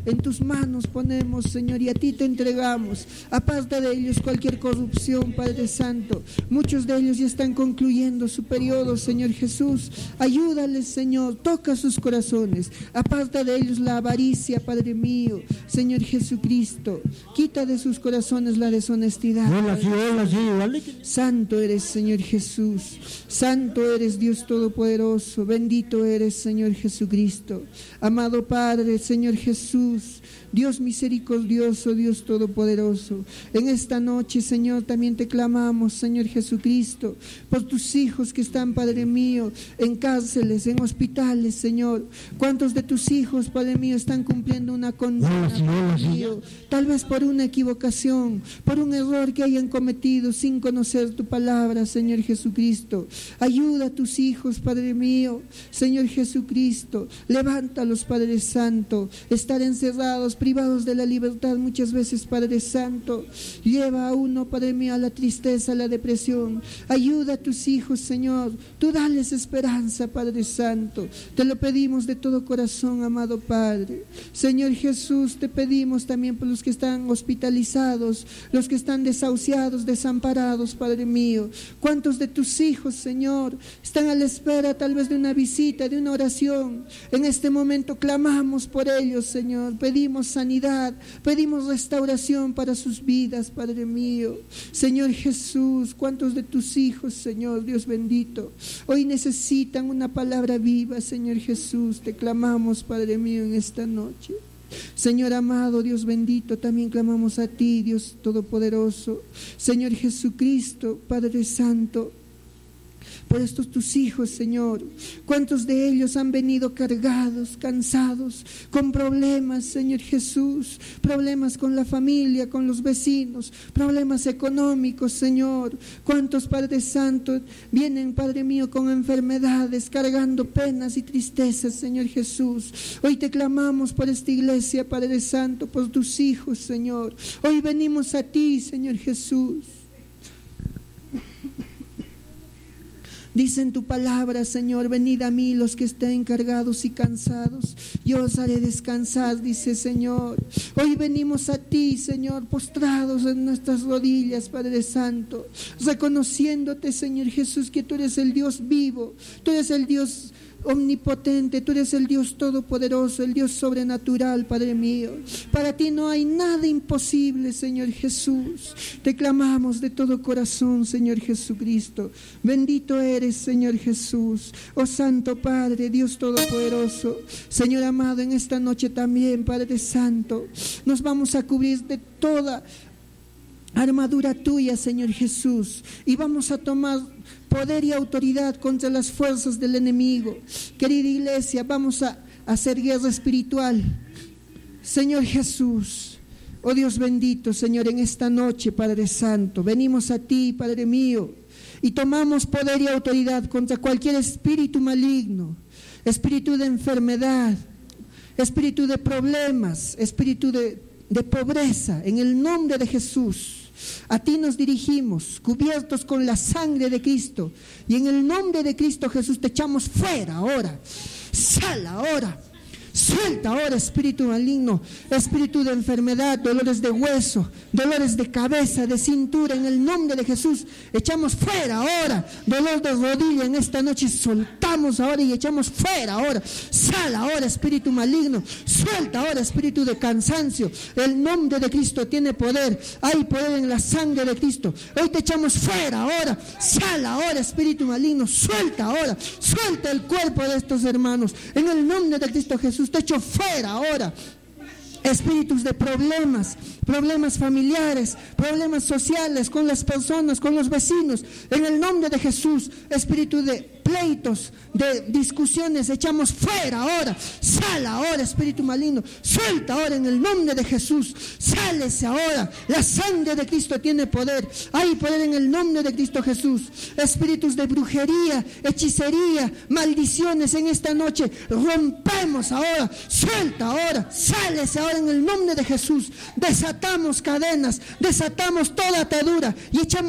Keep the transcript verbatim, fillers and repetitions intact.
en tus manos ponemos, Señor, y a ti te entregamos. Aparta de ellos cualquier corrupción, Padre Santo. Muchos de ellos ya están concluyendo su periodo, Señor Jesús. Ayúdales, Señor, toca sus corazones. Aparta de ellos la avaricia, Padre mío, Señor Jesucristo. Quita de sus corazones la deshonestidad. Hola, sí, hola, sí, ¿vale? Santo eres, Señor Jesús. Santo eres, Dios Todopoderoso. Bendito eres, Señor Jesucristo. Amado Padre, Señor Jesús, Dios misericordioso, Dios todopoderoso, en esta noche, Señor, también te clamamos, Señor Jesucristo, por tus hijos que están, Padre mío, en cárceles, en hospitales, Señor. ¿Cuántos de tus hijos, Padre mío, están cumpliendo una condena, Padre mío? Tal vez por una equivocación, por un error que hayan cometido sin conocer tu palabra, Señor Jesucristo. Ayuda a tus hijos, Padre mío, Señor Jesucristo. Levántalos, Padre Santo. Estar encerrados, privados de la libertad muchas veces, Padre Santo, lleva a uno, Padre mío, a la tristeza, a la depresión. Ayuda a tus hijos, Señor. Tú dales esperanza, Padre Santo. Te lo pedimos de todo corazón, amado Padre. Señor Jesús, te pedimos también por los que están hospitalizados, los que están desahuciados, desamparados, Padre mío. ¿Cuántos de tus hijos, Señor, están a la espera tal vez de una visita, de una oración? En este momento clamamos por ellos, Señor. Pedimos sanidad, pedimos restauración para sus vidas, Padre mío. Señor Jesús, ¿cuántos de tus hijos, Señor, Dios bendito, hoy necesitan una palabra viva, Señor Jesús? Te clamamos, Padre mío, en esta noche. Señor amado, Dios bendito, también clamamos a ti, Dios todopoderoso. Señor Jesucristo, Padre Santo, por estos tus hijos, Señor. ¿Cuántos de ellos han venido cargados, cansados, con problemas, Señor Jesús? Problemas con la familia, con los vecinos, problemas económicos, Señor. ¿Cuántos, Padre Santo, vienen, Padre mío, con enfermedades, cargando penas y tristezas, Señor Jesús? Hoy te clamamos por esta iglesia, Padre Santo, por tus hijos, Señor. Hoy venimos a ti, Señor Jesús. Dice en tu palabra, Señor, venid a mí los que estén cargados y cansados, yo os haré descansar, dice Señor. Hoy venimos a ti, Señor, postrados en nuestras rodillas, Padre Santo, reconociéndote, Señor Jesús, que tú eres el Dios vivo, tú eres el Dios omnipotente, tú eres el Dios todopoderoso, el Dios sobrenatural, Padre mío. Para ti no hay nada imposible, Señor Jesús. Te clamamos de todo corazón, Señor Jesucristo. Bendito eres, Señor Jesús. Oh Santo Padre, Dios todopoderoso. Señor amado, en esta noche también, Padre Santo, nos vamos a cubrir de toda armadura tuya, Señor Jesús, y vamos a tomar poder y autoridad contra las fuerzas del enemigo. Querida iglesia, vamos a hacer guerra espiritual. Señor Jesús, oh Dios bendito, Señor, en esta noche, Padre Santo, venimos a ti, Padre mío, y tomamos poder y autoridad contra cualquier espíritu maligno, espíritu de enfermedad, espíritu de problemas, espíritu de, de pobreza, en el nombre de Jesús. A ti nos dirigimos, cubiertos con la sangre de Cristo, y en el nombre de Cristo Jesús te echamos fuera ahora. Sal ahora. Suelta ahora, espíritu maligno, espíritu de enfermedad, dolores de hueso, dolores de cabeza, de cintura, en el nombre de Jesús. Echamos fuera ahora, dolor de rodilla en esta noche, soltamos ahora y echamos fuera ahora. Sal ahora, espíritu maligno, suelta ahora, espíritu de cansancio. El nombre de Cristo tiene poder, hay poder en la sangre de Cristo. Hoy te echamos fuera ahora, sal ahora, espíritu maligno, suelta ahora, suelta el cuerpo de estos hermanos. En el nombre de Cristo Jesús, te echo fuera ahora espíritus de problemas, problemas familiares, problemas sociales con las personas, con los vecinos. En el nombre de Jesús, espíritu de pleitos, de discusiones, echamos fuera ahora. Sal ahora, espíritu maligno, suelta ahora en el nombre de Jesús. Sálese ahora. La sangre de Cristo tiene poder. Hay poder en el nombre de Cristo Jesús. Espíritus de brujería, hechicería, maldiciones en esta noche, rompemos ahora. Suelta ahora. Sálese ahora en el nombre de Jesús. Desatamos cadenas, desatamos toda atadura y echamos